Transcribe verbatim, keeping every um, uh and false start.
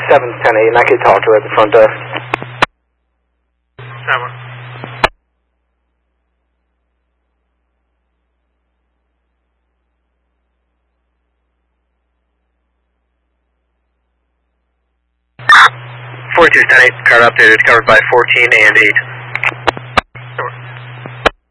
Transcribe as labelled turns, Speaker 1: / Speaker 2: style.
Speaker 1: seven ten eight, and I could talk to her at the front desk.
Speaker 2: Seven. forty-two ten eight, card updated, covered by fourteen and eight.